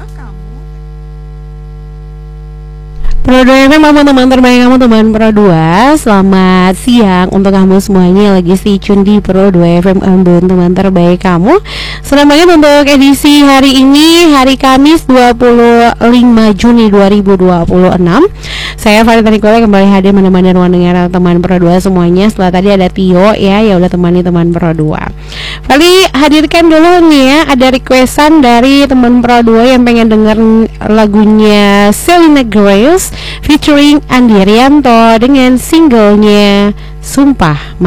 Pro 2 FM, kamu teman terbaik, kamu teman Pro 2. Selamat siang untuk kamu semuanya lagi stay tune di Pro 2 FM, teman terbaik kamu. Senang banget untuk edisi hari ini, hari Kamis 25 Juni 2026. Saya Farida Nicola kembali hadir menemani ruang dengar teman Pro 2 semuanya. Setelah tadi ada Tio ya udah temani teman Pro 2. Kali hadirkan dulu nih ya, ada requestan dari teman Pro 2 yang pengen denger lagunya Selena Grace featuring Andi Rianto dengan singlenya Sumpah.